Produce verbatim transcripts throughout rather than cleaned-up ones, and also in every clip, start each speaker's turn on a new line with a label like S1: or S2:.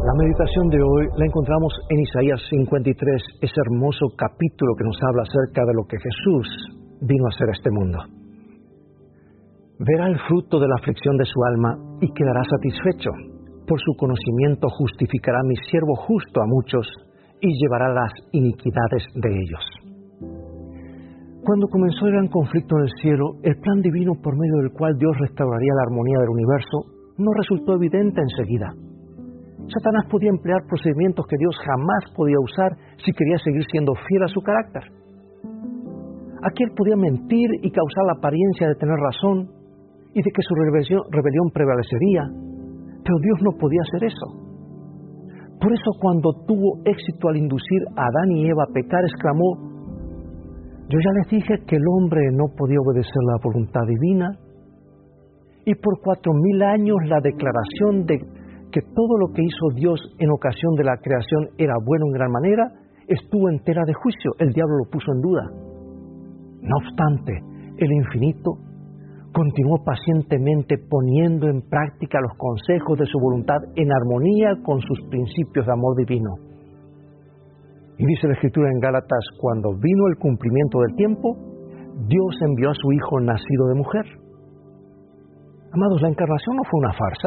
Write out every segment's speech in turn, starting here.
S1: La meditación de hoy la encontramos en Isaías cincuenta y tres, ese hermoso capítulo que nos habla acerca de lo que Jesús vino a hacer a este mundo. Verá el fruto de la aflicción de su alma y quedará satisfecho. Por su conocimiento justificará mi siervo justo a muchos y llevará las iniquidades de ellos. Cuando comenzó el gran conflicto en el cielo, el plan divino por medio del cual Dios restauraría la armonía del universo no resultó evidente enseguida. Satanás podía emplear procedimientos que Dios jamás podía usar si quería seguir siendo fiel a su carácter. Aquí él podía mentir y causar la apariencia de tener razón y de que su rebelión, rebelión prevalecería, pero Dios no podía hacer eso. Por eso cuando tuvo éxito al inducir a Adán y Eva a pecar, exclamó: yo ya les dije que el hombre no podía obedecer la voluntad divina, y por cuatro mil años la declaración de que todo lo que hizo Dios en ocasión de la creación era bueno en gran manera, estuvo entera de juicio. El diablo lo puso en duda. No obstante, el infinito continuó pacientemente poniendo en práctica los consejos de su voluntad en armonía con sus principios de amor divino. Y dice la Escritura en Gálatas: cuando vino el cumplimiento del tiempo, Dios envió a su Hijo nacido de mujer. Amados, la encarnación no fue una farsa.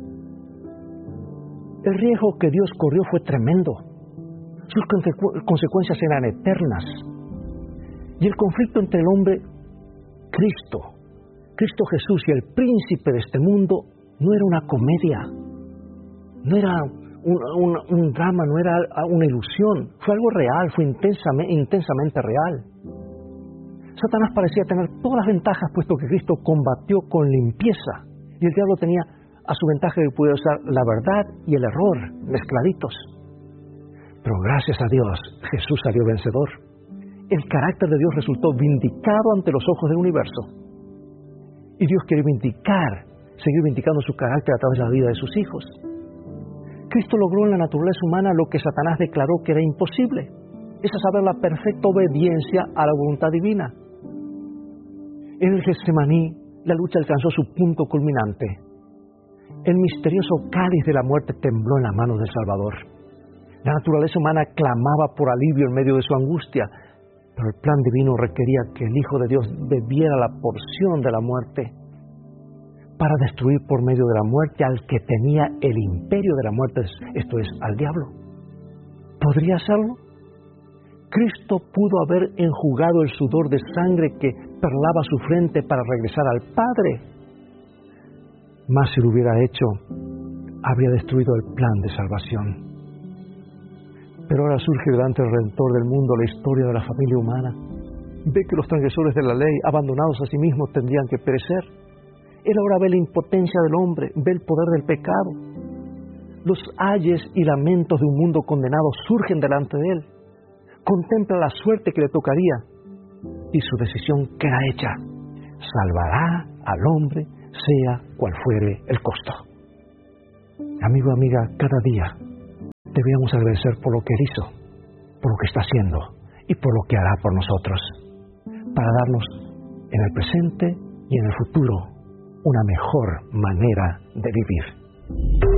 S1: El riesgo que Dios corrió fue tremendo. Sus consecu- consecuencias eran eternas. Y el conflicto entre el hombre, Cristo, Cristo Jesús y el príncipe de este mundo, no era una comedia, no era un, un, un drama, no era una ilusión. Fue algo real, fue intensamente, intensamente real. Satanás parecía tener todas las ventajas, puesto que Cristo combatió con limpieza, y el diablo tenía a su ventaja que puede usar la verdad y el error mezcladitos. Pero gracias a Dios, Jesús salió vencedor. El carácter de Dios resultó vindicado ante los ojos del universo. Y Dios quiere vindicar, seguir vindicando su carácter a través de la vida de sus hijos. Cristo logró en la naturaleza humana lo que Satanás declaró que era imposible. Es a saber, la perfecta obediencia a la voluntad divina. En el Getsemaní, la lucha alcanzó su punto culminante. El misterioso cáliz de la muerte tembló en la mano del Salvador. La naturaleza humana clamaba por alivio en medio de su angustia, pero el plan divino requería que el Hijo de Dios bebiera la porción de la muerte para destruir por medio de la muerte al que tenía el imperio de la muerte, esto es, al diablo. ¿Podría hacerlo? Cristo pudo haber enjugado el sudor de sangre que perlaba su frente para regresar al Padre. Mas si lo hubiera hecho, habría destruido el plan de salvación. Pero ahora surge delante del Redentor del mundo la historia de la familia humana. Ve que los transgresores de la ley, abandonados a sí mismos, tendrían que perecer. Él ahora ve la impotencia del hombre, ve el poder del pecado. Los ayes y lamentos de un mundo condenado surgen delante de él. Contempla la suerte que le tocaría y su decisión queda hecha. Salvará al hombre, sea cual fuere el costo. Amigo, amiga, cada día debemos agradecer por lo que Él hizo, por lo que está haciendo y por lo que hará por nosotros, para darnos en el presente y en el futuro una mejor manera de vivir.